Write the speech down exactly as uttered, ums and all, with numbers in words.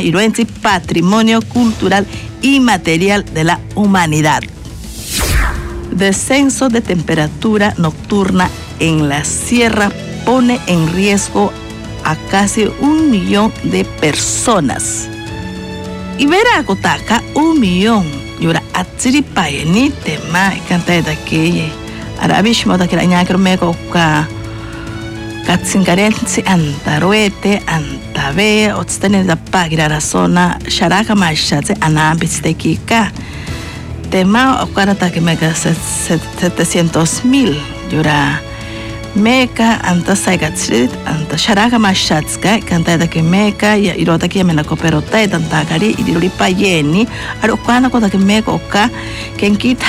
llama Iruensi Patrimonio Cultural Inmaterial de la Humanidad. Descenso de temperatura nocturna en la sierra pone en riesgo a casi un millón de personas. Y verá Kotaka un millón. Yura atsiripaye ni tema canta de que arabishmo da que la ñacro mego ka katsingarensi antaruete antabe otstene da pagira razona sharaka mashatse anambiste kika tema okarata que mega setecientos mil yura meka anta saigatsit anta sharaka mashatska canta de que meka ya irota que me la cooperota tanta gari iruri payeni aro kana kota que mega oka kenki